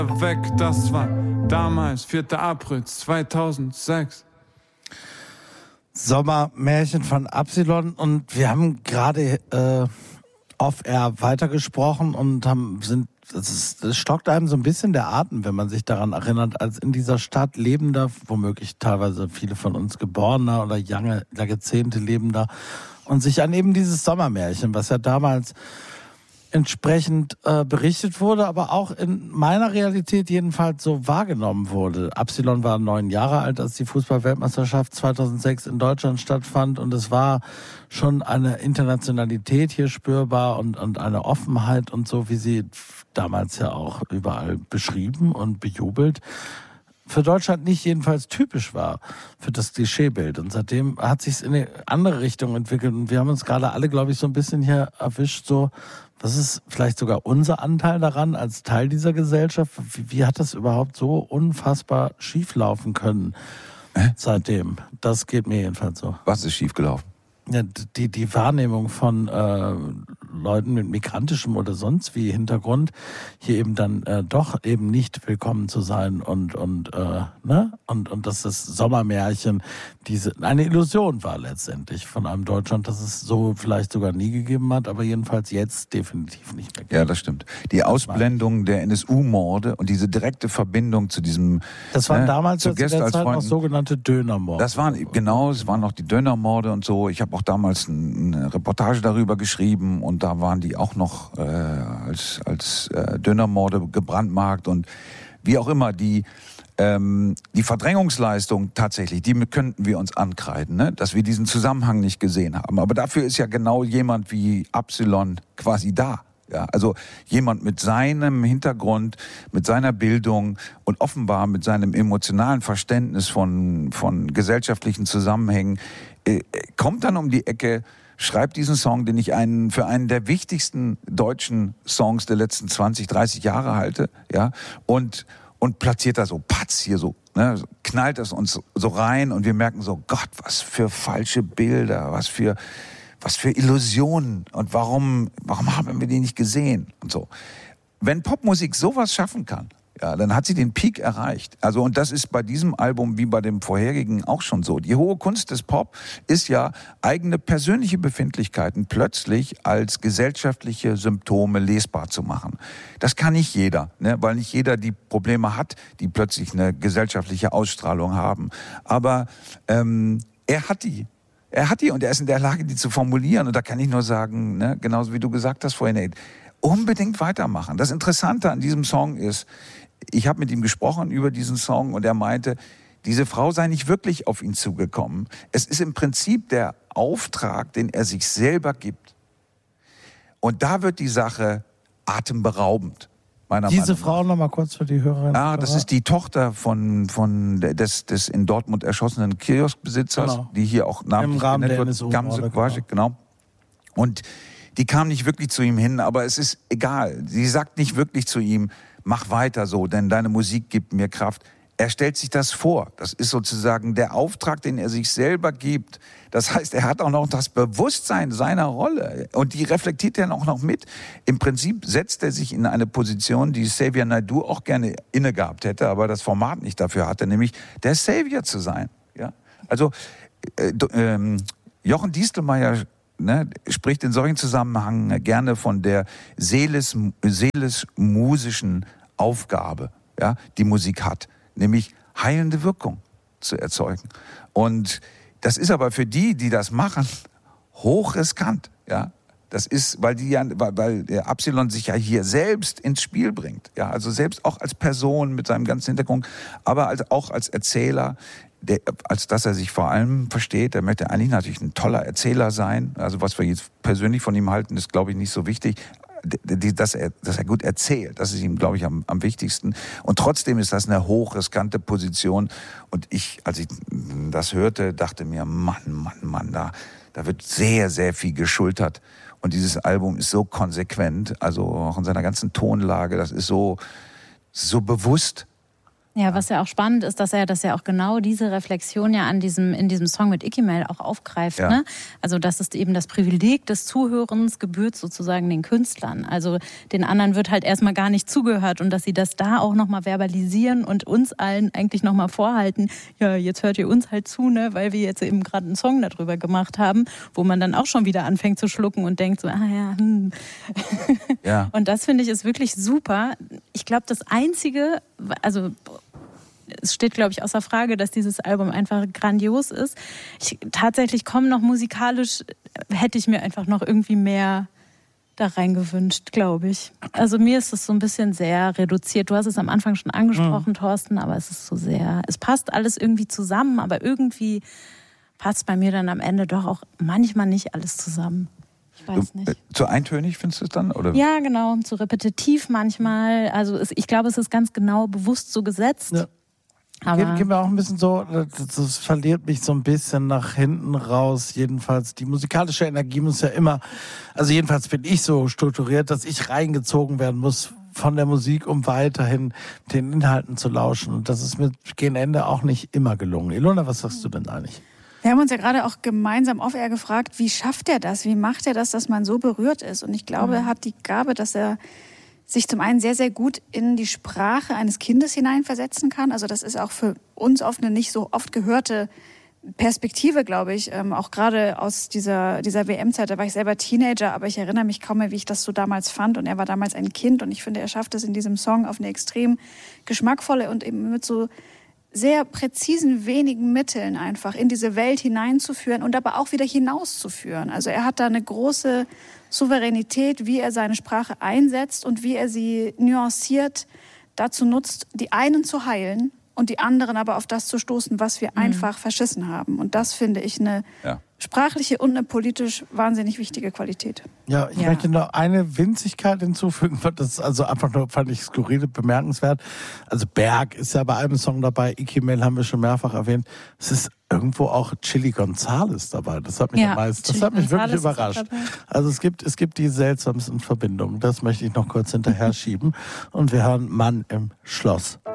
weg, das war damals 4. April 2006. Sommermärchen von Absilon, und wir haben gerade off-air weitergesprochen und es stockt einem so ein bisschen der Atem, wenn man sich daran erinnert, als in dieser Stadt lebender, womöglich teilweise viele von uns Geborener oder Jahrzehnte lebender, und sich an eben dieses Sommermärchen, was ja damals entsprechend berichtet wurde, aber auch in meiner Realität jedenfalls so wahrgenommen wurde. Absilon war 9 Jahre alt, als die Fußball-Weltmeisterschaft 2006 in Deutschland stattfand, und es war schon eine Internationalität hier spürbar und eine Offenheit und so, wie sie damals ja auch überall beschrieben und bejubelt, für Deutschland nicht jedenfalls typisch war für das Klischeebild. Und seitdem hat sich's in eine andere Richtung entwickelt, und wir haben uns gerade alle, glaube ich, so ein bisschen hier erwischt, so, was ist vielleicht sogar unser Anteil daran als Teil dieser Gesellschaft? Wie hat das überhaupt so unfassbar schieflaufen können seitdem? Das geht mir jedenfalls so. Was ist schiefgelaufen? Ja, die Wahrnehmung von Leuten mit migrantischem oder sonst wie Hintergrund, hier eben dann doch eben nicht willkommen zu sein und dass das Sommermärchen eine Illusion war letztendlich von einem Deutschland, das es so vielleicht sogar nie gegeben hat, aber jedenfalls jetzt definitiv nicht mehr gibt. Ja, das stimmt. Die Ausblendung der NSU-Morde und diese direkte Verbindung zu diesem... Das waren damals zu der Zeit Freunden, noch sogenannte Dönermorde. es waren noch die Dönermorde und so. Ich habe auch damals eine Reportage darüber geschrieben, und da waren die auch noch als Dönermorde gebrandmarkt, und wie auch immer, die Verdrängungsleistung tatsächlich, die könnten wir uns ankreiden, ne? Dass wir diesen Zusammenhang nicht gesehen haben. Aber dafür ist ja genau jemand wie Absilon quasi da. Ja, also jemand mit seinem Hintergrund, mit seiner Bildung und offenbar mit seinem emotionalen Verständnis von gesellschaftlichen Zusammenhängen, kommt dann um die Ecke, schreibt diesen Song, den ich für einen der wichtigsten deutschen Songs der letzten 20, 30 Jahre halte, ja, und platziert da so, patz, hier so, ne, knallt das uns so rein, und wir merken so, Gott, was für falsche Bilder, was für Illusionen, und warum haben wir die nicht gesehen und so. Wenn Popmusik sowas schaffen kann, ja, dann hat sie den Peak erreicht. Also, und das ist bei diesem Album wie bei dem vorherigen auch schon so. Die hohe Kunst des Pop ist ja, eigene persönliche Befindlichkeiten plötzlich als gesellschaftliche Symptome lesbar zu machen. Das kann nicht jeder, ne, weil nicht jeder die Probleme hat, die plötzlich eine gesellschaftliche Ausstrahlung haben. Aber er hat die, und er ist in der Lage, die zu formulieren. Und da kann ich nur sagen, ne, genauso wie du gesagt hast vorhin, unbedingt weitermachen. Das Interessante an diesem Song ist, ich habe mit ihm gesprochen über diesen Song, und er meinte, diese Frau sei nicht wirklich auf ihn zugekommen. Es ist im Prinzip der Auftrag, den er sich selber gibt. Und da wird die Sache atemberaubend. Diese Frau noch mal kurz für die Hörerinnen. Das ist die Tochter des in Dortmund erschossenen Kioskbesitzers, genau, die hier auch namentlich genannt wird. Gamse Quaschik, genau. Und die kam nicht wirklich zu ihm hin, aber es ist egal. Sie sagt nicht wirklich zu ihm, mach weiter so, denn deine Musik gibt mir Kraft. Er stellt sich das vor. Das ist sozusagen der Auftrag, den er sich selber gibt. Das heißt, er hat auch noch das Bewusstsein seiner Rolle. Und die reflektiert er auch noch mit. Im Prinzip setzt er sich in eine Position, die Xavier Naidoo auch gerne inne gehabt hätte, aber das Format nicht dafür hatte, nämlich der Savior zu sein. Ja? Also Jochen Diestelmeier, ne, spricht in solchen Zusammenhängen gerne von der seelisch-musischen Aufgabe, ja, die Musik hat. Nämlich heilende Wirkung zu erzeugen. Und das ist aber für die das machen, hochriskant. Ja? Das ist, weil der Absilon sich ja hier selbst ins Spiel bringt. Ja? Also selbst auch als Person mit seinem ganzen Hintergrund, aber auch als Erzähler, als dass er sich vor allem versteht. Er möchte eigentlich natürlich ein toller Erzähler sein. Also was wir jetzt persönlich von ihm halten, ist, glaube ich, nicht so wichtig. Dass er gut erzählt, das ist ihm, glaube ich, am wichtigsten. Und trotzdem ist das eine hochriskante Position. Und als ich das hörte, dachte mir, Mann, da wird sehr, sehr viel geschultert. Und dieses Album ist so konsequent, also auch in seiner ganzen Tonlage, das ist so bewusst. Ja, was ja auch spannend ist, dass er auch genau diese Reflexion ja in diesem Song mit Ikimel auch aufgreift. Ja. Ne? Also dass es eben das Privileg des Zuhörens gebührt sozusagen den Künstlern. Also den anderen wird halt erstmal gar nicht zugehört und dass sie das da auch nochmal verbalisieren und uns allen eigentlich nochmal vorhalten, ja, jetzt hört ihr uns halt zu, ne? Weil wir jetzt eben gerade einen Song darüber gemacht haben, wo man dann auch schon wieder anfängt zu schlucken und denkt so, Ja. Und das finde ich ist wirklich super. Ich glaube, das Einzige, also es steht, glaube ich, außer Frage, dass dieses Album einfach grandios ist. Tatsächlich kommen noch musikalisch, hätte ich mir einfach noch irgendwie mehr da rein gewünscht, glaube ich. Also mir ist es so ein bisschen sehr reduziert. Du hast es am Anfang schon angesprochen, Thorsten, aber es ist so sehr, es passt alles irgendwie zusammen, aber irgendwie passt bei mir dann am Ende doch auch manchmal nicht alles zusammen. Ich weiß nicht. Zu eintönig findest du es dann? Oder? Ja, genau, zu repetitiv manchmal. Also ich glaube, es ist ganz genau bewusst so gesetzt. Ja. Aber Gehen wir auch ein bisschen so, das verliert mich so ein bisschen nach hinten raus. Jedenfalls, die musikalische Energie muss ja immer, also jedenfalls bin ich so strukturiert, dass ich reingezogen werden muss von der Musik, um weiterhin den Inhalten zu lauschen. Und das ist mit gegen Ende auch nicht immer gelungen. Ilona, was sagst du denn eigentlich? Wir haben uns ja gerade auch gemeinsam off-air gefragt, wie schafft er das? Wie macht er das, dass man so berührt ist? Und ich glaube, er hat die Gabe, dass er sich zum einen sehr, sehr gut in die Sprache eines Kindes hineinversetzen kann. Also das ist auch für uns oft eine nicht so oft gehörte Perspektive, glaube ich. Auch gerade aus dieser WM-Zeit, da war ich selber Teenager, aber ich erinnere mich kaum mehr, wie ich das so damals fand. Und er war damals ein Kind und ich finde, er schafft es in diesem Song auf eine extrem geschmackvolle und eben mit so sehr präzisen, wenigen Mitteln einfach in diese Welt hineinzuführen und aber auch wieder hinauszuführen. Also er hat da eine große Souveränität, wie er seine Sprache einsetzt und wie er sie nuanciert dazu nutzt, die einen zu heilen und die anderen aber auf das zu stoßen, was wir einfach verschissen haben. Und das finde ich eine sprachliche und eine politisch wahnsinnig wichtige Qualität. Ja, ich möchte noch eine Winzigkeit hinzufügen. Das ist also einfach nur, fand ich skurril, bemerkenswert. Also Berg ist ja bei einem Song dabei, Ikimel haben wir schon mehrfach erwähnt. Es ist irgendwo auch Chili Gonzales dabei. Das hat mich das hat mich wirklich überrascht. Also es gibt die seltsamsten Verbindungen. Das möchte ich noch kurz hinterher schieben. Und wir hören Mann im Schloss.